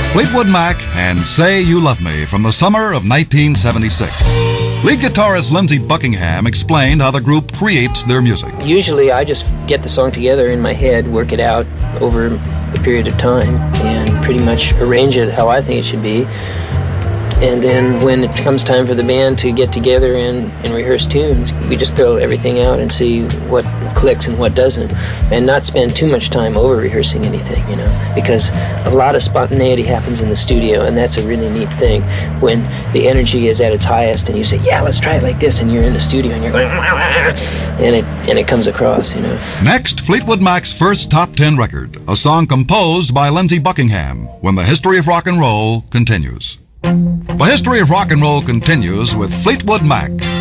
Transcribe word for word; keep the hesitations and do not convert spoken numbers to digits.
Fleetwood Mac and Say You Love Me from the summer of nineteen seventy-six. Lead guitarist Lindsey Buckingham explained how the group creates their music. Usually I just get the song together in my head, work it out over a period of time, and pretty much arrange it how I think it should be. And then when it comes time for the band to get together and, and rehearse tunes, we just throw everything out and see what clicks and what doesn't, and not spend too much time over rehearsing anything, you know, because a lot of spontaneity happens in the studio, and that's a really neat thing when the energy is at its highest and you say, yeah, let's try it like this, and you're in the studio and you're going, and it, and it comes across, you know. Next, Fleetwood Mac's first top ten record, a song composed by Lindsey Buckingham, When the History of Rock and Roll continues. The History of Rock and Roll continues with Fleetwood Mac.